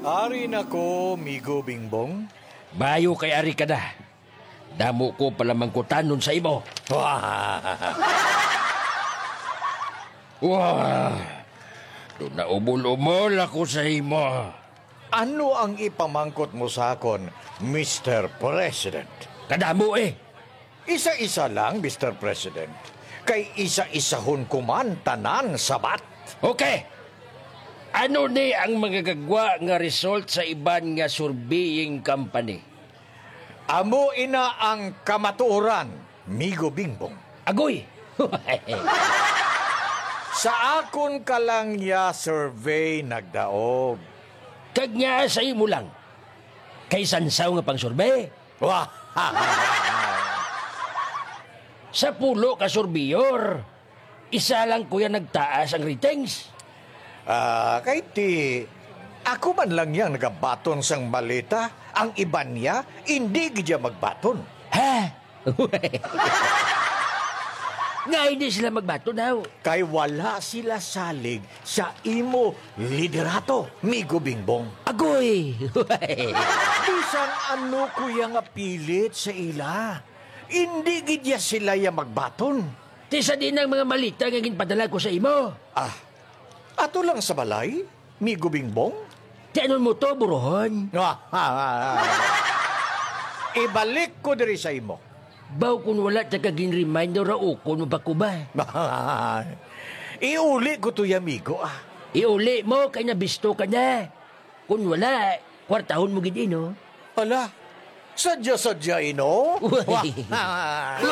Ari na ko, Migo Bingbong. Bayo kay ari ka na. Damo ko pala mangkutanon sa imo. Wah! Doon na umul-umol ako sa imo. Ano ang ipamangkot mo sa akon, Mr. President? Kadamo eh. Isa-isa lang, Mr. President. Kay isa-isahon kuman tanan sabat. Okay. Ano ni ang magagagwa nga result sa iban nga surveying company? Amo ina ang kamatuoran, Migo Bingbong. Agoy! Sa akon ka lang ya survey nagdaog. Kag nga sa imo lang. Kay sansaw nga pang survey. Wah! Sa pulo ka surveyor. Isa lang kuya nagtaas ang ratings. Kay ti, ako man lang yang nagabaton sang balita. Ang iban niya, hindi gidya magbaton. Ha? Nga hindi sila magbato daw. Kay wala sila salig sa imo liderato, Migo Bingbong. Agoy! Bisan ano kuya nga pilit sa ila. Hindi gidya sila ya magbaton. Tisa din ang mga malita nga ginpadala ko sa imo. Ato lang sa balay, Migo Bingbong. Di anon mo to, burohon? Ibalik ko diri sa imo. Baw kung wala ta kaging reminder ra ukon mo ba ko ba? Iuli ko to ya, Migo. Iuli mo kay nabisto ka na. Kung wala, kwartahon mo gid ino. Ala, sadya-sadya ino. Uy.